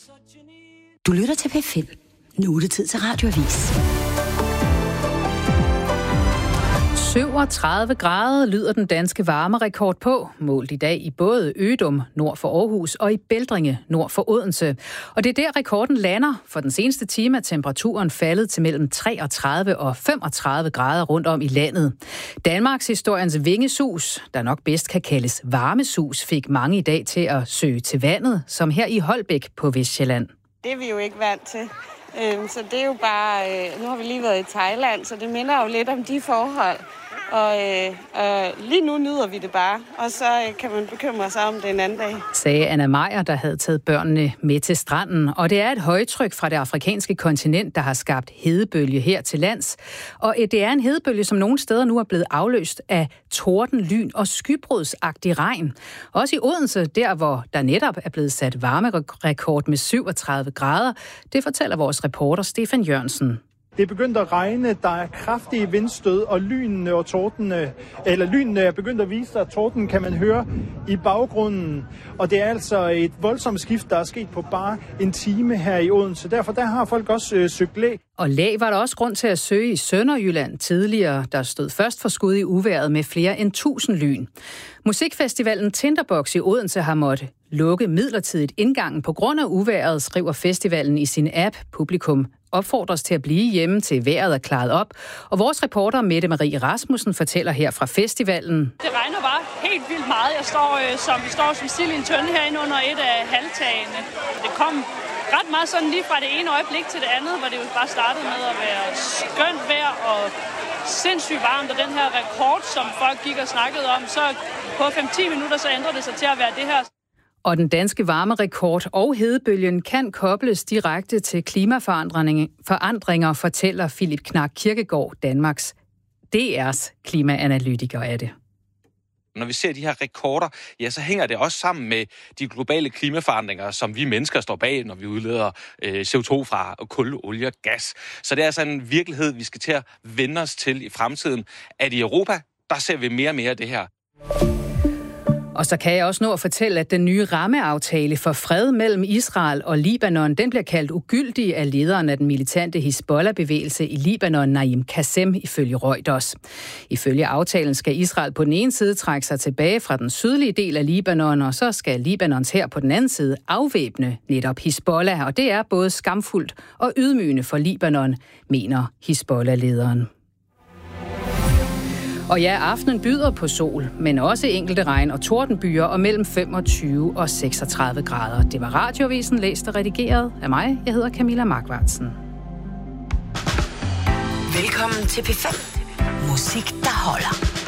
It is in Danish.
Du lytter til P5. Nu er det tid til Radioavis. 37 grader lyder den danske varmerekord på, målt i dag i både Ødum nord for Aarhus og i Bældringe nord for Odense. Og det er der rekorden lander. For den seneste time er temperaturen faldet til mellem 33 og 35 grader rundt om i landet. Danmarks historiens vingesus, der nok bedst kan kaldes varmesus, fik mange i dag til at søge til vandet, som her i Holbæk på Vestsjælland. Det er vi jo ikke vant til. Så det er jo bare, nu har vi lige været i Thailand, så det minder jo lidt om de forhold. Og lige nu nyder vi det bare, og så kan man bekymre sig om det en anden dag. Sagde Anna Meyer, der havde taget børnene med til stranden. Og det er et højtryk fra det afrikanske kontinent, der har skabt hedebølge her til lands. Og det er en hedebølge, som nogle steder nu er blevet afløst af torden, lyn og skybrudsagtig regn. Også i Odense, der hvor der netop er blevet sat varmerekord med 37 grader, det fortæller vores reporter Stefan Jørgensen. Det er begyndt at regne, der er kraftige vindstød, og lynene og tordene, eller lynene er begyndt at vise sig, at torden kan man høre i baggrunden. Og det er altså et voldsomt skift, der er sket på bare en time her i Odense. Derfor der har folk også søgt læ. Og læ var der også grund til at søge i Sønderjylland tidligere, der stod først for skud i uværet med flere end 1000 lyn. Musikfestivalen Tinderbox i Odense har måttet lukke midlertidigt indgangen på grund af uværet, skriver festivalen i sin app. Publikum opfordres til at blive hjemme til vejret er klaret op. Og vores reporter Mette Marie Rasmussen fortæller her fra festivalen. Det regner bare helt vildt meget. Vi står som sild i en tønde herinde under et af halvtagene. Det kom ret meget sådan lige fra det ene øjeblik til det andet, hvor det jo bare startede med at være skønt vejr og sindssygt varmt. Og den her rekord, som folk gik og snakkede om, så på 5-10 minutter, så ændrede det sig til at være det her. Og den danske varmerekord og hedebølgen kan kobles direkte til klimaforandringer, fortæller Philip Knark Kirkegaard, Danmarks DR's klimaanalytiker af det. Når vi ser de her rekorder, ja, så hænger det også sammen med de globale klimaforandringer, som vi mennesker står bag, når vi udleder CO2 fra kul, olie og gas. Så det er altså en virkelighed, vi skal til at vende os til i fremtiden. At i Europa, der ser vi mere og mere af det her. Og så kan jeg også nå at fortælle, at den nye rammeaftale for fred mellem Israel og Libanon, den bliver kaldt ugyldig af lederen af den militante Hizbollah-bevægelse i Libanon, Naim Qassem, ifølge Reuters. Ifølge aftalen skal Israel på den ene side trække sig tilbage fra den sydlige del af Libanon, og så skal Libanons hær på den anden side afvæbne netop Hizbollah, og det er både skamfuldt og ydmygende for Libanon, mener Hizbollah-lederen. Og ja, aftenen byder på sol, men også enkelte regn- og tordenbyer og mellem 25 og 36 grader. Det var Radioavisen, læst og redigeret af mig. Jeg hedder Camilla Markvartsen. Velkommen til P5. Musik, der holder.